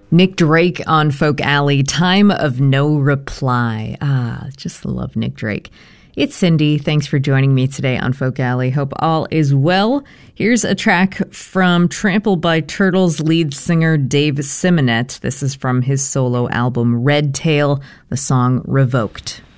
Nick Drake on Folk Alley, Time of No Reply. Just love Nick Drake. It's Cindy. Thanks for joining me today on Folk Alley. Hope all is well. Here's a track from Trampled by Turtles lead singer Dave Simonet. This is from his solo album Red Tail, the song Revoked.